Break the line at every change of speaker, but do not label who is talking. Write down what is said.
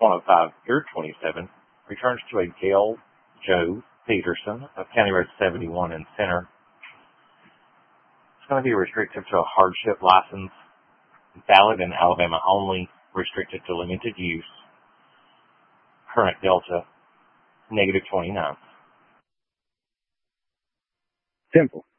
105-27 returns to a Gail Joe Peterson of County Road 71 in Center. It's going to be restricted to a hardship license, valid in Alabama only, restricted to limited use. Current delta, -29.
Simple.